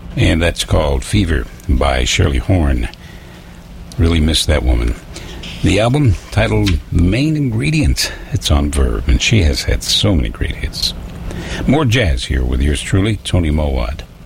And that's called Fever by Shirley Horn. Really miss that woman. The album titled The Main Ingredient. It's on Verve, and she has had so many great hits. More jazz here with yours truly, Tony Mowat.